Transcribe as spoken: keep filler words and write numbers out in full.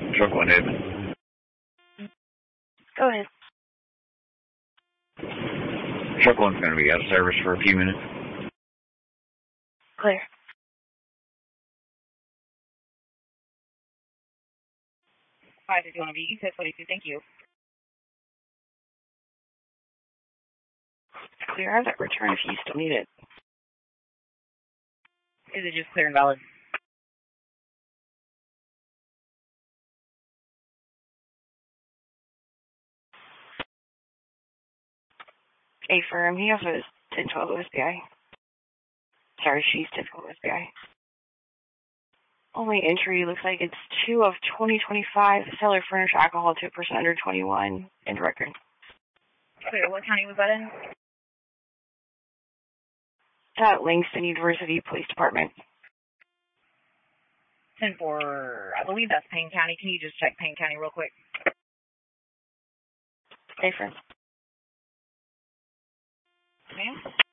Truck one open. Go ahead. Truck one's going to be out of service for a few minutes. Clear. five fifty-one V, six forty-two, thank you. Clear. I have that return if you still need it. Is it just clear and valid? A firm. He also has ten twelve O S B I. Sorry, she's ten twelve O S B I. Only entry looks like it's two of twenty twenty-five. Seller furnished alcohol to a person under twenty-one. End record. Clear. What county was that in? Uh, Langston University Police Department. ten four, I believe that's Payne County. Can you just check Payne County real quick? A firm. Ma'am?